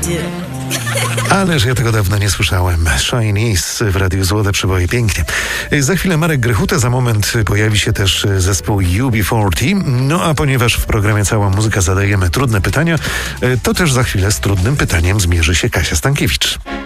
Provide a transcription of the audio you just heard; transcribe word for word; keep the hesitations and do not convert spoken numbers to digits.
Ależ ja tego dawno nie słyszałem. Chinese w Radiu Złote Przeboje. Pięknie. Za chwilę Marek Grechuta, za moment pojawi się też zespół U B czterdzieści. No a ponieważ w programie Cała Muzyka zadajemy trudne pytania, to też za chwilę z trudnym pytaniem zmierzy się Kasia Stankiewicz.